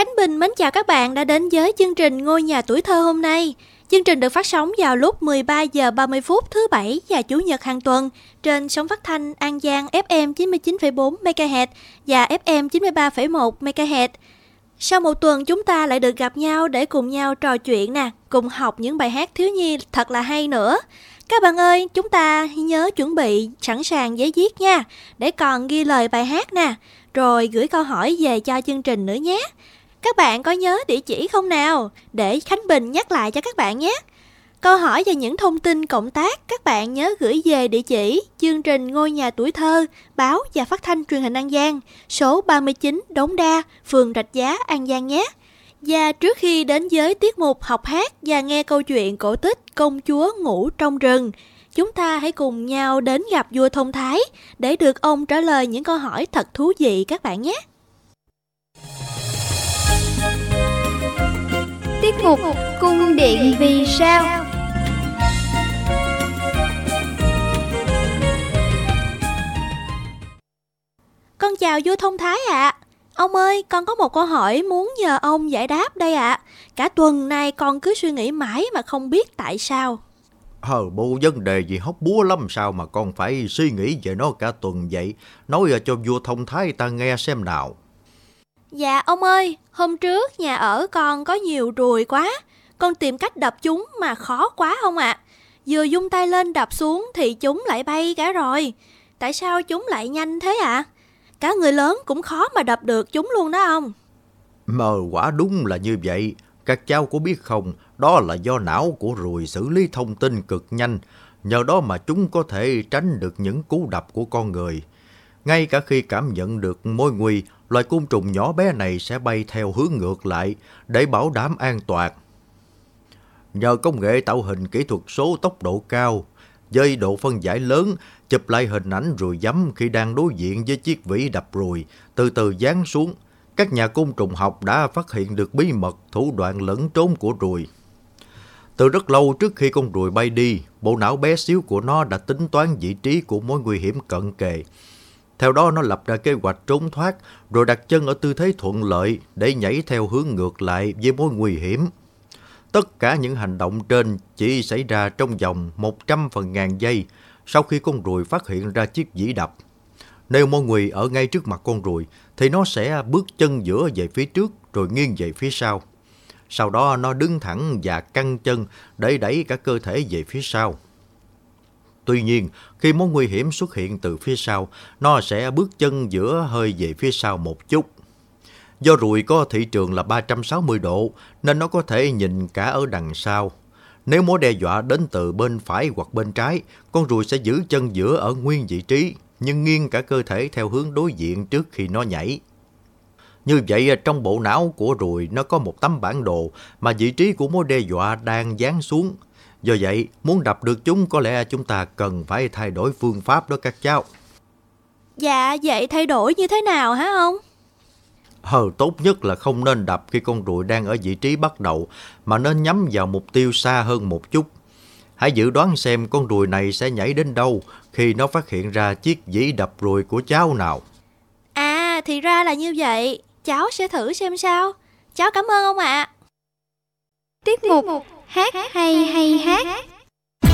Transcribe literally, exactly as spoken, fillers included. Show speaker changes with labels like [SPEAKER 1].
[SPEAKER 1] Khánh Bình mến chào các bạn đã đến với chương trình Ngôi nhà tuổi thơ hôm nay. Chương trình được phát sóng vào lúc mười ba giờ ba mươi phút thứ Bảy và Chủ nhật hàng tuần trên sóng phát thanh An Giang ép em chín mươi chín phẩy bốn mê ga héc và ép em chín mươi ba phẩy một mê ga héc. Sau một tuần chúng ta lại được gặp nhau để cùng nhau trò chuyện nè, cùng học những bài hát thiếu nhi thật là hay nữa. Các bạn ơi, chúng ta nhớ chuẩn bị sẵn sàng giấy viết nha, để còn ghi lời bài hát nè, rồi gửi câu hỏi về cho chương trình nữa nhé. Các bạn có nhớ địa chỉ không nào? Để Khánh Bình nhắc lại cho các bạn nhé. Câu hỏi và những thông tin cộng tác các bạn nhớ gửi về địa chỉ chương trình Ngôi nhà tuổi thơ, báo và phát thanh truyền hình An Giang, số ba mươi chín Đống Đa, phường Rạch Giá, An Giang nhé. Và trước khi đến với tiết mục học hát và nghe câu chuyện cổ tích Công chúa ngủ trong rừng, chúng ta hãy cùng nhau đến gặp vua Thông Thái để được ông trả lời những câu hỏi thật thú vị các bạn nhé.
[SPEAKER 2] Tiết mục Cung điện vì sao.
[SPEAKER 1] Con chào vua Thông Thái ạ. À. Ông ơi, con có một câu hỏi muốn nhờ ông giải đáp đây ạ. À. Cả tuần nay con cứ suy nghĩ mãi mà không biết tại sao.
[SPEAKER 3] Hờ, bộ vấn đề gì hóc búa lắm sao mà con phải suy nghĩ về nó cả tuần vậy? Nói cho vua Thông Thái ta nghe xem nào.
[SPEAKER 1] Dạ ông ơi, hôm trước nhà ở con có nhiều ruồi quá. Con tìm cách đập chúng mà khó quá không ạ? À? Vừa vung tay lên đập xuống thì chúng lại bay cả rồi. Tại sao chúng lại nhanh thế ạ? À? Cả người lớn cũng khó mà đập được chúng luôn đó ông.
[SPEAKER 3] Mờ quả đúng là như vậy. Các cháu có biết không, đó là do não của ruồi xử lý thông tin cực nhanh. Nhờ đó mà chúng có thể tránh được những cú đập của con người. Ngay cả khi cảm nhận được mối nguy, loài côn trùng nhỏ bé này sẽ bay theo hướng ngược lại để bảo đảm an toàn. Nhờ công nghệ tạo hình kỹ thuật số tốc độ cao, với độ phân giải lớn, chụp lại hình ảnh ruồi giấm khi đang đối diện với chiếc vĩ đập ruồi, từ từ giáng xuống. Các nhà côn trùng học đã phát hiện được bí mật thủ đoạn lẫn trốn của ruồi. Từ rất lâu trước khi con ruồi bay đi, bộ não bé xíu của nó đã tính toán vị trí của mối nguy hiểm cận kề. Theo đó nó lập ra kế hoạch trốn thoát, rồi đặt chân ở tư thế thuận lợi để nhảy theo hướng ngược lại với mối nguy hiểm. Tất cả những hành động trên chỉ xảy ra trong vòng một trăm phần ngàn giây sau khi con ruồi phát hiện ra chiếc vĩ đập. Nếu mối nguy ở ngay trước mặt con ruồi, thì nó sẽ bước chân giữa về phía trước rồi nghiêng về phía sau. Sau đó nó đứng thẳng và căng chân để đẩy cả cơ thể về phía sau. Tuy nhiên, khi mối nguy hiểm xuất hiện từ phía sau, nó sẽ bước chân giữa hơi về phía sau một chút. Do ruồi có thị trường là ba trăm sáu mươi độ, nên nó có thể nhìn cả ở đằng sau. Nếu mối đe dọa đến từ bên phải hoặc bên trái, con ruồi sẽ giữ chân giữa ở nguyên vị trí, nhưng nghiêng cả cơ thể theo hướng đối diện trước khi nó nhảy. Như vậy, trong bộ não của ruồi nó có một tấm bản đồ mà vị trí của mối đe dọa đang giáng xuống. Do vậy, muốn đập được chúng có lẽ chúng ta cần phải thay đổi phương pháp đó các cháu.
[SPEAKER 1] Dạ, vậy thay đổi như thế nào hả ông?
[SPEAKER 3] Hờ, tốt nhất là không nên đập khi con ruồi đang ở vị trí bắt đầu, mà nên nhắm vào mục tiêu xa hơn một chút. Hãy dự đoán xem con ruồi này sẽ nhảy đến đâu khi nó phát hiện ra chiếc vĩ đập ruồi của cháu nào.
[SPEAKER 1] À, thì ra là như vậy. Cháu sẽ thử xem sao. Cháu cảm ơn ông ạ.
[SPEAKER 2] Tiết mục Hát hay hay hát.